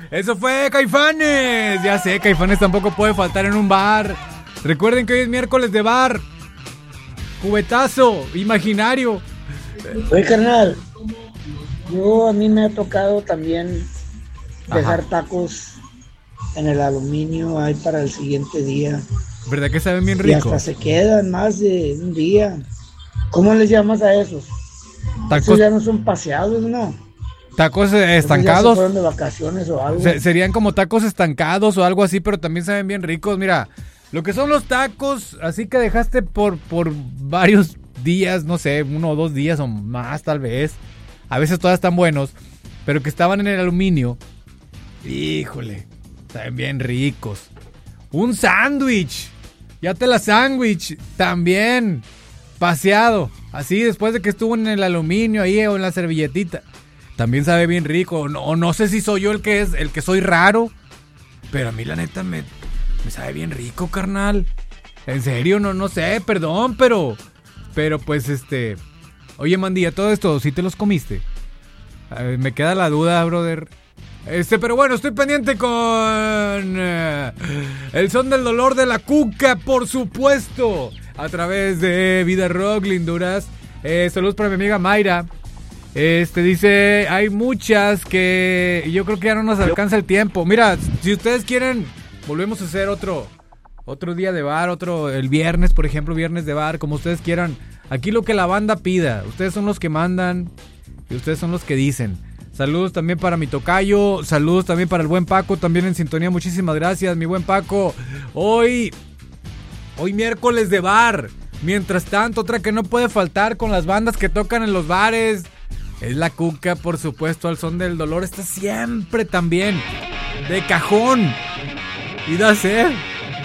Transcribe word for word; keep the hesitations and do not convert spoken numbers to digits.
Eso fue Caifanes. Ya sé, Caifanes tampoco puede faltar en un bar. Recuerden que hoy es miércoles de bar. Cubetazo, imaginario. Oye, carnal, yo a mí me ha tocado también dejar Ajá. tacos en el aluminio ahí para el siguiente día. ¿Verdad que saben bien Y rico? hasta se quedan más de un día. ¿Cómo les llamas a esos? Tacos, Esos ya no son paseados, ¿no? tacos eh, Esos ya se estancados. fueron de vacaciones o algo. Se- serían como tacos estancados o algo así, pero también saben bien ricos. Mira, lo que son los tacos, así que dejaste por, por varios días, no sé, uno o dos días o más tal vez. A veces todavía están buenos, pero que estaban en el aluminio. Híjole, saben bien ricos. Un sándwich, ya te la sándwich, también paseado. Así después de que estuvo en el aluminio ahí o en la servilletita. También sabe bien rico. No, no sé si soy yo el que es, el que soy raro. Pero a mí la neta me, me sabe bien rico, carnal. En serio, no, no sé, perdón, pero. Pero pues este. Oye, Mandilla, todo esto, ¿sí te los comiste? Eh, me queda la duda, brother. Este, pero bueno, estoy pendiente con eh, el son del dolor de la cuca, por supuesto. A través de Vida Rock, linduras. Eh, saludos para mi amiga Mayra. Este dice, hay muchas que yo creo que ya no nos alcanza el tiempo. Mira, si ustedes quieren, volvemos a hacer otro otro día de bar, otro el viernes, por ejemplo, viernes de bar, como ustedes quieran. Aquí lo que la banda pida. Ustedes son los que mandan y ustedes son los que dicen. Saludos también para mi tocayo, saludos también para el buen Paco, también en sintonía. Muchísimas gracias, mi buen Paco. Hoy hoy miércoles de bar. Mientras tanto, otra que no puede faltar con las bandas que tocan en los bares es la cuca, por supuesto, al son del dolor. Está siempre también de cajón. Y da sed.